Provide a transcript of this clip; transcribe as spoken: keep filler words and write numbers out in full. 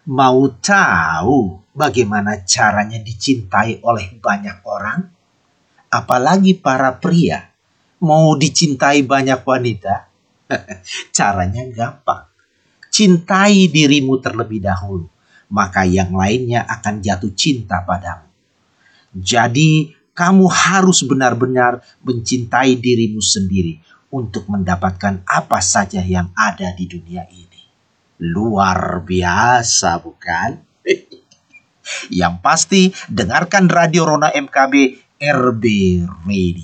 Mau tahu bagaimana caranya dicintai oleh banyak orang? Apalagi para pria mau dicintai banyak wanita? Caranya gampang. Cintai dirimu terlebih dahulu, maka yang lainnya akan jatuh cinta padamu. Jadi, kamu harus benar-benar mencintai dirimu sendiri untuk mendapatkan apa saja yang ada di dunia ini. Luar biasa, bukan? Yang pasti, dengarkan Radio Rona M K B R B Radio.